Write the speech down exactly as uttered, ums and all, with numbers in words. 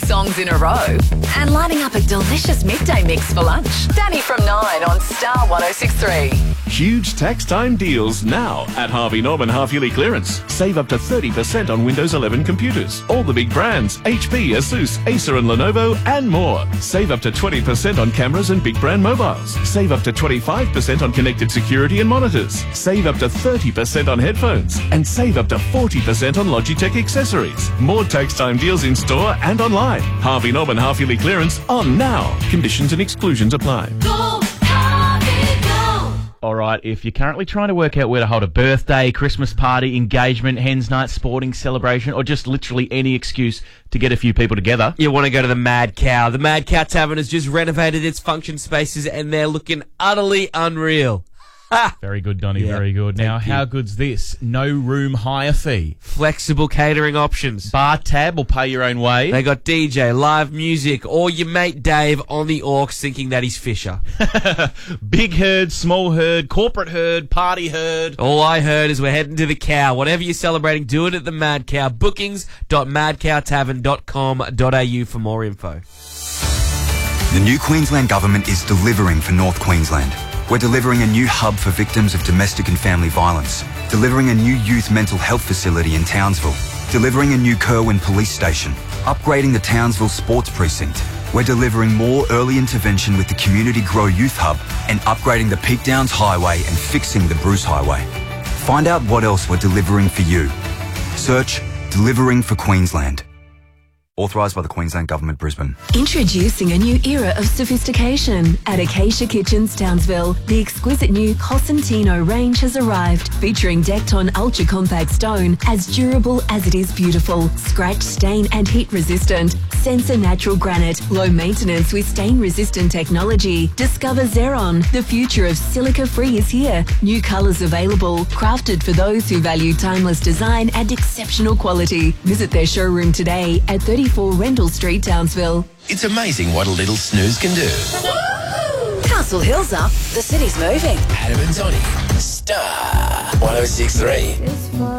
songs in a row and lining up a delicious midday mix for lunch. Danny from nine on Star one oh six point three. Huge tax time deals now at Harvey Norman half-yearly clearance. Save up to thirty percent on Windows eleven computers. All the big brands, H P, Asus, Acer and Lenovo and more. Save up to twenty percent on cameras and big brand mobiles. Save up to twenty-five percent on connected security and monitors. Save up to thirty percent on headphones. And save up to forty percent on Logitech accessories. More tax time deals in store and online. Harvey Norman half-yearly clearance on now. Conditions and exclusions apply. Go, Harvey, go! All right, if you're currently trying to work out where to hold a birthday, Christmas party, engagement, hens night, sporting celebration, or just literally any excuse to get a few people together, you want to go to the Mad Cow. The Mad Cow Tavern has just renovated its function spaces and they're looking utterly unreal. Ah. Very good, Donny, Yeah, very good. Now, thank you. how good's this? No room hire fee. Flexible catering options. Bar tab will pay your own way. They got D J, live music, or your mate Dave on the aux thinking that he's Fisher. Big herd, small herd, corporate herd, party herd. All I heard is we're heading to the Cow. Whatever you're celebrating, do it at the Mad Cow. Bookings dot mad cow tavern dot com dot a u for more info. The new Queensland Government is delivering for North Queensland. We're delivering a new hub for victims of domestic and family violence, delivering a new youth mental health facility in Townsville, delivering a new Kerwin police station, upgrading the Townsville Sports Precinct. We're delivering more early intervention with the Community Grow Youth Hub and upgrading the Peak Downs Highway and fixing the Bruce Highway. Find out what else we're delivering for you. Search Delivering for Queensland. Authorised by the Queensland Government, Brisbane. Introducing a new era of sophistication. At Acacia Kitchens, Townsville, the exquisite new Cosentino range has arrived, featuring Decton Ultra Compact Stone, as durable as it is beautiful, scratch, stain and heat resistant. Sensor Natural Granite, low maintenance with stain-resistant technology. Discover Xeron, the future of silica-free is here. New colours available, crafted for those who value timeless design and exceptional quality. Visit their showroom today at thirty-four Rendell Street, Townsville. It's amazing what a little snooze can do. Castle Hill's up. The city's moving. Adam and Donny, Star one oh six point three.